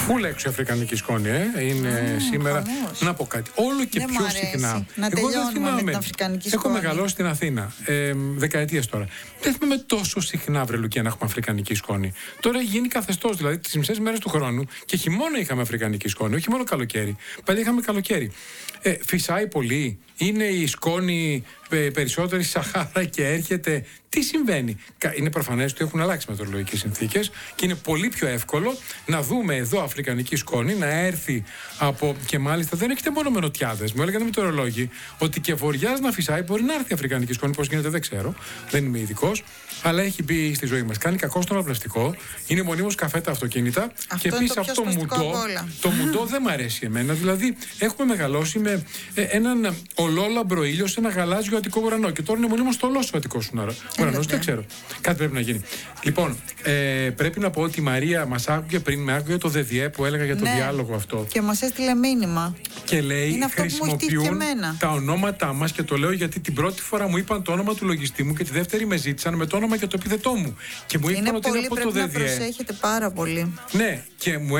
Φούλα έξω αφρικανική σκόνη, είναι σήμερα. Χαμός. Να πω κάτι. Όλο και Δεν πιο μου αρέσει. συχνά. Να τελειώνουμε με την αφρικανική Έχω σκόνη. μεγαλώσει στην Αθήνα. Δεκαετίες τώρα. Δεν θυμάμαι τόσο συχνά, βρε Λουκία, να έχουμε αφρικανική σκόνη. Τώρα έχει γίνει καθεστώς. Δηλαδή, τις μισές μέρες του χρόνου και χειμώνα είχαμε αφρικανική σκόνη, όχι μόνο καλοκαίρι. Παλιά είχαμε καλοκαίρι. Φυσάει πολύ. Είναι η σκόνη περισσότερη Σαχάρα και έρχεται. Τι συμβαίνει? Είναι προφανές ότι έχουν αλλάξει μετεωρολογικές συνθήκες και είναι πολύ πιο εύκολο να δούμε εδώ αφρικανική σκόνη να έρθει από. Και μάλιστα δεν έχετε μόνο με νοτιάδες. Μου έλεγαν οι μετεωρολόγοι ότι και βοριάς να φυσάει μπορεί να έρθει αφρικανική σκόνη. Πώς γίνεται δεν ξέρω. Δεν είμαι ειδικός. Αλλά έχει μπει στη ζωή μας. Κάνει κακό στον αναπνευστικό. Είναι μονίμως καφέ τα αυτοκίνητα. Αυτό και επίσης αυτό το μουντό δεν μ' αρέσει εμένα. Δηλαδή έχουμε μεγαλώσει με έναν ολόλαμπρο ήλιο σε ένα γαλάζιο αττικό ουρανό. Και τώρα είναι μονίμως θολός ο αττικός ουρανός. Δεν ξέρω. Κάτι πρέπει να γίνει. Λοιπόν, πρέπει να πω ότι η Μαρία μας άκουγε πριν, με άκουγε το ΔΔΕ που έλεγα για το διάλογο αυτό. Και μας έστειλε μήνυμα. Και λέει, είναι αυτό χρησιμοποιούν τα ονόματά μας και το λέω γιατί την πρώτη φορά μου είπαν το όνομα του λογιστή μου και τη δεύτερη με ζήτησαν με το όνομα και το επίθετό μου. Και μου είπαν ότι είναι από το ΔΔΕ. Πρέπει να προσέχετε πάρα πολύ. Ναι, και μου